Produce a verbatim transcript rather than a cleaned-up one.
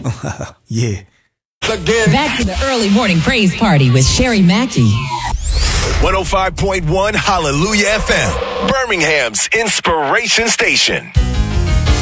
Yeah. Again. Back to the early morning praise party with Sherry Mackey. one oh five point one Hallelujah F M, Birmingham's inspiration station.